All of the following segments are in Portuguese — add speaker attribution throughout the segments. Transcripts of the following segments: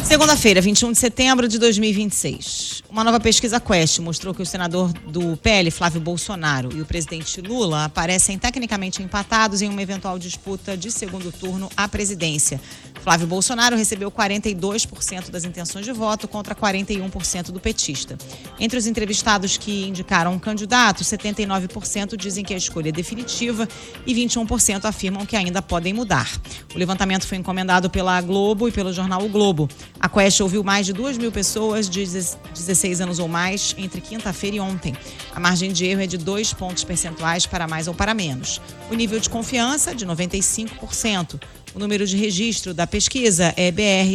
Speaker 1: Segunda-feira, 21 de setembro de 2026. Uma nova pesquisa Quest mostrou que o senador do PL, Flávio Bolsonaro, e o presidente Lula aparecem tecnicamente empatados em uma eventual disputa de segundo turno à presidência. Flávio Bolsonaro recebeu 42% das intenções de voto contra 41% do petista. Entre os entrevistados que indicaram um candidato, 79% dizem que a escolha é definitiva e 21% afirmam que ainda podem mudar. O levantamento foi encomendado pela Globo e pelo jornal O Globo. A Quest ouviu mais de 2.000 pessoas de 16 anos ou mais entre quinta-feira e ontem. A margem de erro é de 2 pontos percentuais para mais ou para menos. O nível de confiança, de 95%. O número de registro da pesquisa é BR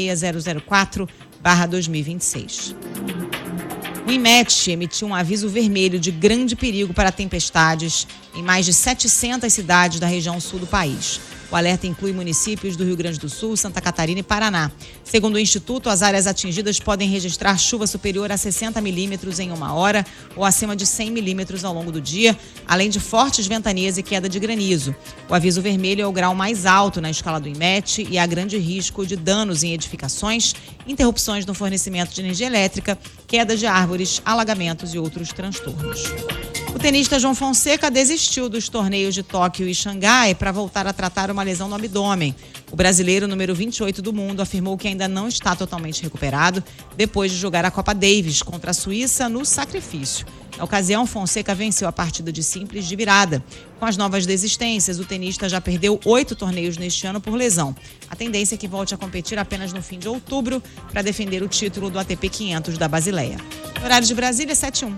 Speaker 1: 06004/2026. O INMET emitiu um aviso vermelho de grande perigo para tempestades em mais de 700 cidades da região sul do país. O alerta inclui municípios do Rio Grande do Sul, Santa Catarina e Paraná. Segundo o Instituto, as áreas atingidas podem registrar chuva superior a 60 milímetros em uma hora ou acima de 100 milímetros ao longo do dia, além de fortes ventanias e queda de granizo. O aviso vermelho é o grau mais alto na escala do INMET e há grande risco de danos em edificações, interrupções no fornecimento de energia elétrica, queda de árvores, alagamentos e outros transtornos. O tenista João Fonseca desistiu dos torneios de Tóquio e Xangai para voltar a tratar uma lesão no abdômen. O brasileiro, número 28 do mundo, afirmou que ainda não está totalmente recuperado depois de jogar a Copa Davis contra a Suíça no sacrifício. Na ocasião, Fonseca venceu a partida de simples de virada. Com as novas desistências, o tenista já perdeu 8 torneios neste ano por lesão. A tendência é que volte a competir apenas no fim de outubro para defender o título do ATP 500 da Basileia. Horário de Brasília, 7:01.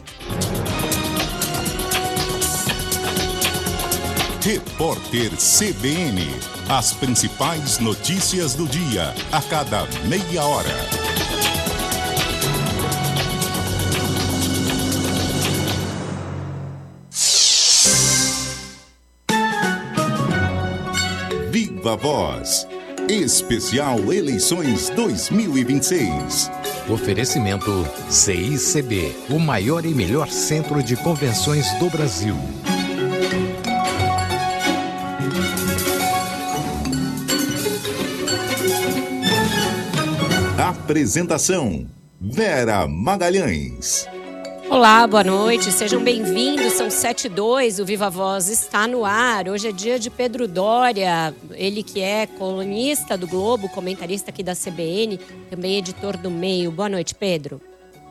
Speaker 2: Repórter CBN. As principais notícias do dia, a cada meia hora. Viva Voz. Especial Eleições 2026.
Speaker 3: Oferecimento CICB, o maior e melhor centro de convenções do Brasil.
Speaker 2: Apresentação: Vera Magalhães.
Speaker 4: Olá, boa noite, sejam bem-vindos, são 7:02, o Viva Voz está no ar. Hoje é dia de Pedro Doria, ele que é colunista do Globo, comentarista aqui da CBN, também editor do Meio. Boa noite, Pedro.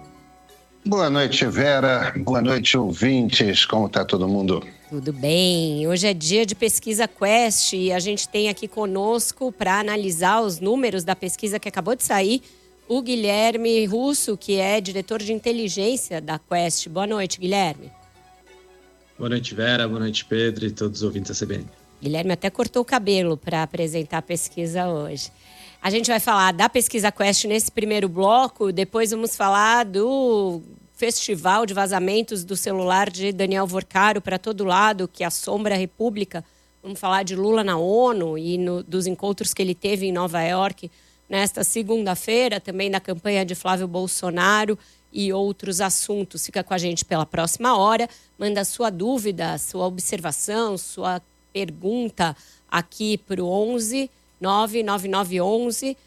Speaker 5: Boa noite, Vera, boa noite, ouvintes, como está todo mundo?
Speaker 4: Tudo bem, hoje é dia de pesquisa Quest e a gente tem aqui conosco para analisar os números da pesquisa que acabou de sair, o Guilherme Russo, que é diretor de inteligência da Quest. Boa noite, Guilherme.
Speaker 6: Boa noite, Vera. Boa noite, Pedro e todos os ouvintes da CBN.
Speaker 4: Guilherme até cortou o cabelo para apresentar a pesquisa hoje. A gente vai falar da pesquisa Quest nesse primeiro bloco, depois vamos falar do festival de vazamentos do celular de Daniel Vorcaro para todo lado, que assombra a República. Vamos falar de Lula na ONU e dos encontros que ele teve em Nova York nesta segunda-feira, também da campanha de Flávio Bolsonaro e outros assuntos. Fica com a gente pela próxima hora, manda sua dúvida, sua observação, sua pergunta aqui para o 11 99911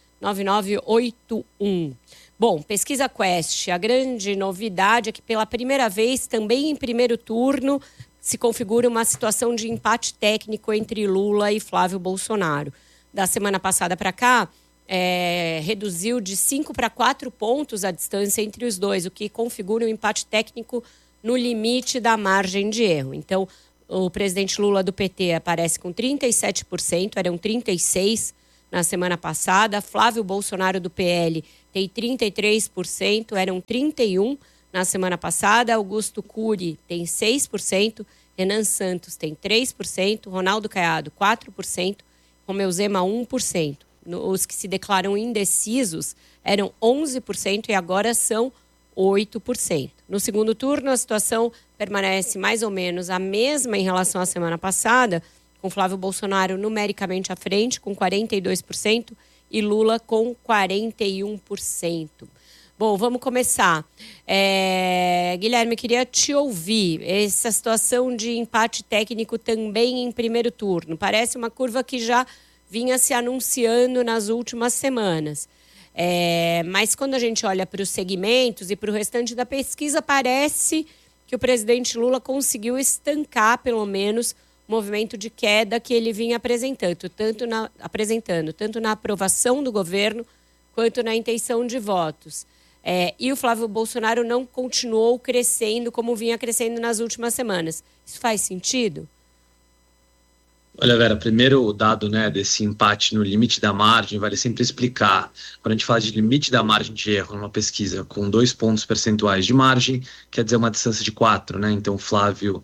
Speaker 4: 9981. Bom, pesquisa Quest, a grande novidade é que pela primeira vez, também em primeiro turno, se configura uma situação de empate técnico entre Lula e Flávio Bolsonaro. Da semana passada para cá, reduziu de 5 para 4 pontos a distância entre os dois, o que configura um empate técnico no limite da margem de erro. Então, o presidente Lula do PT aparece com 37%, eram 36% na semana passada. Flávio Bolsonaro do PL tem 33%, eram 31% na semana passada. Augusto Cury tem 6%, Renan Santos tem 3%, Ronaldo Caiado 4%, Romeu Zema 1%. Os que se declaram indecisos eram 11% e agora são 8%. No segundo turno, a situação permanece mais ou menos a mesma em relação à semana passada, com Flávio Bolsonaro numericamente à frente, com 42%, e Lula com 41%. Bom, vamos começar. Guilherme, queria te ouvir. Essa situação de empate técnico também em primeiro turno. Parece uma curva que já vinha se anunciando nas últimas semanas. Mas quando a gente olha para os segmentos e para o restante da pesquisa, parece que o presidente Lula conseguiu estancar, pelo menos, o movimento de queda que ele vinha apresentando, tanto na aprovação do governo quanto na intenção de votos. E o Flávio Bolsonaro não continuou crescendo como vinha crescendo nas últimas semanas. Isso faz sentido?
Speaker 6: Olha, Vera, primeiro o dado, né, desse empate no limite da margem, vale sempre explicar. Quando a gente fala de limite da margem de erro numa pesquisa com 2 pontos percentuais de margem, quer dizer uma distância de 4, né? Então, o Flávio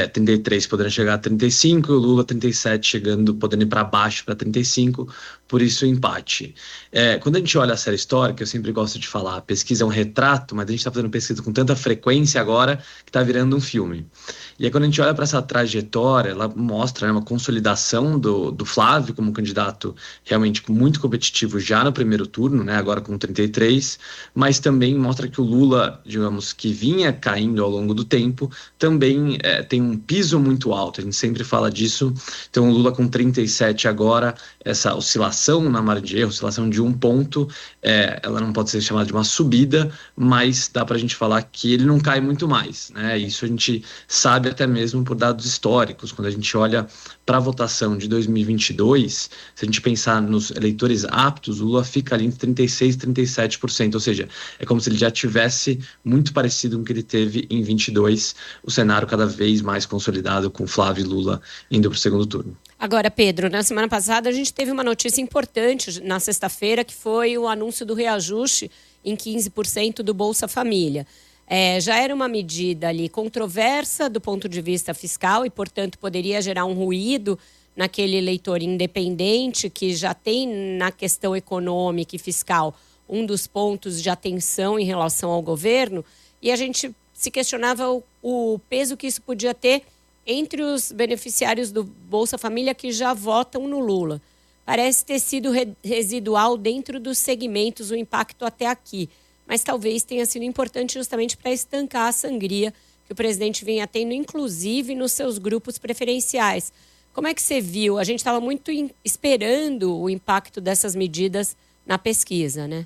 Speaker 6: 33 podendo chegar a 35 e o Lula 37 podendo ir para baixo para 35, por isso o empate. Quando a gente olha a série histórica, eu sempre gosto de falar, a pesquisa é um retrato, mas a gente está fazendo pesquisa com tanta frequência agora que está virando um filme. E aí, quando a gente olha para essa trajetória, ela mostra, né, uma consolidação do Flávio como candidato realmente muito competitivo já no primeiro turno, né, agora com 33, mas também mostra que o Lula, digamos, que vinha caindo ao longo do tempo, também tem um piso muito alto, a gente sempre fala disso. Então, o Lula com 37 agora, essa oscilação na margem de erro, oscilação de 1 ponto, ela não pode ser chamada de uma subida, mas dá para a gente falar que ele não cai muito mais, né? Isso a gente sabe até mesmo por dados históricos. Quando a gente olha para a votação de 2022, se a gente pensar nos eleitores aptos, o Lula fica ali entre 36% e 37%, ou seja, é como se ele já tivesse muito parecido com o que ele teve em 22, o cenário cada vez mais consolidado com Flávio e Lula indo para o segundo turno.
Speaker 4: Agora, Pedro, na semana passada a gente teve uma notícia importante na sexta-feira, que foi o anúncio do reajuste em 15% do Bolsa Família. Já era uma medida ali controversa do ponto de vista fiscal e, portanto, poderia gerar um ruído naquele eleitor independente que já tem na questão econômica e fiscal um dos pontos de atenção em relação ao governo. E a gente se questionava o peso que isso podia ter entre os beneficiários do Bolsa Família que já votam no Lula. Parece ter sido residual dentro dos segmentos o impacto até aqui. Mas talvez tenha sido importante justamente para estancar a sangria que o presidente vinha tendo, inclusive nos seus grupos preferenciais. Como é que você viu? A gente estava muito esperando o impacto dessas medidas na pesquisa, né?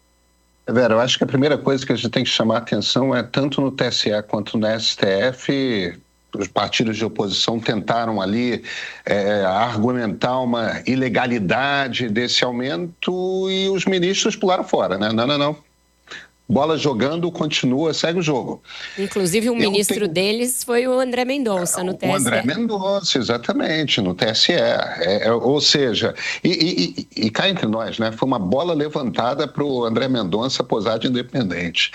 Speaker 5: Vera, eu acho que a primeira coisa que a gente tem que chamar a atenção é tanto no TSE quanto no STF, os partidos de oposição tentaram ali argumentar uma ilegalidade desse aumento e os ministros pularam fora, né? Não. Bola jogando, continua, segue o jogo.
Speaker 4: Inclusive, ministro deles foi o André Mendonça, no TSE.
Speaker 5: O André Mendonça, exatamente, no TSE. Ou seja, e cá entre nós, né? Foi uma bola levantada para o André Mendonça posar de independente.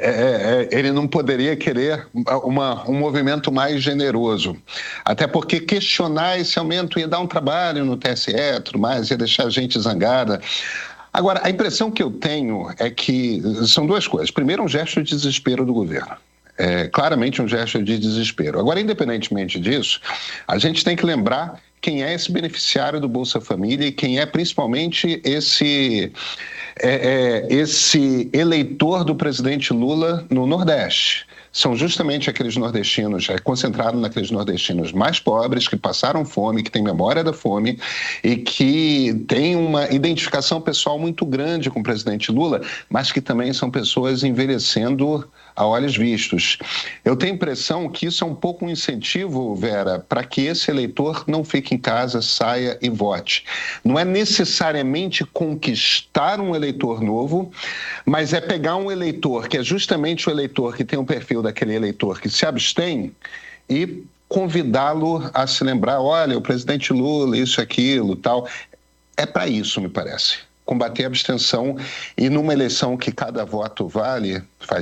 Speaker 5: Ele não poderia querer um movimento mais generoso. Até porque questionar esse aumento ia dar um trabalho no TSE e tudo mais, ia deixar a gente zangada. Agora, a impressão que eu tenho é que são duas coisas. Primeiro, um gesto de desespero do governo. Claramente um gesto de desespero. Agora, independentemente disso, a gente tem que lembrar quem é esse beneficiário do Bolsa Família e quem é principalmente esse eleitor do presidente Lula no Nordeste. São justamente aqueles nordestinos, concentrados naqueles nordestinos mais pobres, que passaram fome, que têm memória da fome e que têm uma identificação pessoal muito grande com o presidente Lula, mas que também são pessoas envelhecendo a olhos vistos. Eu tenho a impressão que isso é um pouco um incentivo, Vera, para que esse eleitor não fique em casa, saia e vote. Não é necessariamente conquistar um eleitor novo, mas é pegar um eleitor que é justamente o eleitor que tem um perfil daquele eleitor que se abstém e convidá-lo a se lembrar, olha, o presidente Lula, isso, aquilo, tal. É para isso, me parece. Combater a abstenção e numa eleição que cada voto vale, faz